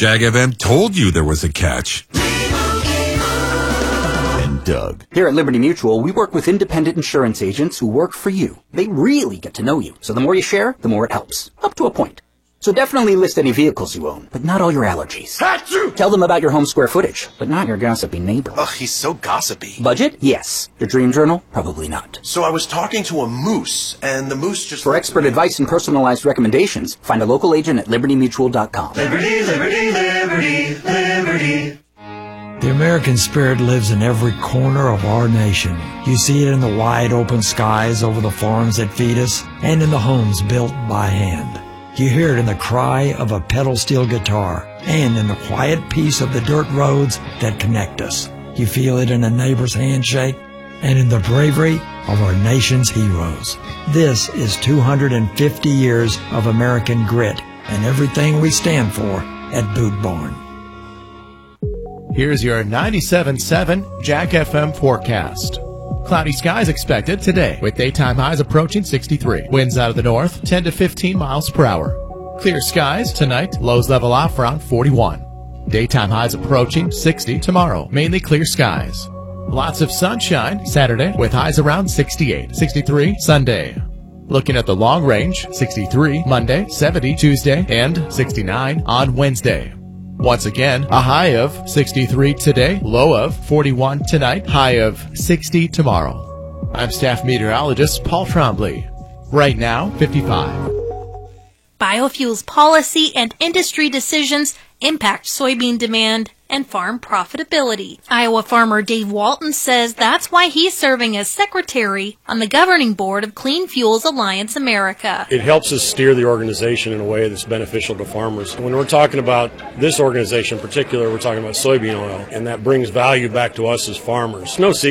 Jag FM told you there was a catch. And Doug. Here at Liberty Mutual, we work with independent insurance agents who work for you. They really get to know you. So the more you share, the more it helps. Up to a point. So definitely list any vehicles you own, but not all your allergies. Achoo! Tell them about your home square footage, but not your gossipy neighbor. Ugh, he's so gossipy. Budget? Yes. Your dream journal? Probably not. So I was talking to a moose, and the moose just... For expert advice and personalized recommendations, find a local agent at libertymutual.com. Liberty, liberty, liberty, liberty. The American spirit lives in every corner of our nation. You see it in the wide open skies over the farms that feed us and in the homes built by hand. You hear it in the cry of a pedal steel guitar and in the quiet peace of the dirt roads that connect us. You feel it in a neighbor's handshake and in the bravery of our nation's heroes. This is 250 years of American grit and everything we stand for at Boot Barn. Here's your 97.7 Jag FM forecast. Cloudy skies expected today, with daytime highs approaching 63. Winds out of the north, 10 to 15 miles per hour. Clear skies tonight, lows level off around 41. Daytime highs approaching 60 tomorrow, mainly clear skies. Lots of sunshine Saturday, with highs around 68. 63 Sunday. Looking at the long range, 63 Monday, 70 Tuesday, and 69 on Wednesday. Once again, a high of 63 today, low of 41 tonight, high of 60 tomorrow. I'm staff meteorologist Paul Trombley. Right now, 55. Biofuels policy and industry decisions impact soybean demand and farm profitability. Iowa farmer Dave Walton says that's why he's serving as secretary on the governing board of Clean Fuels Alliance America. It helps us steer the organization in a way that's beneficial to farmers. When we're talking about this organization in particular, we're talking about soybean oil, and that brings value back to us as farmers. No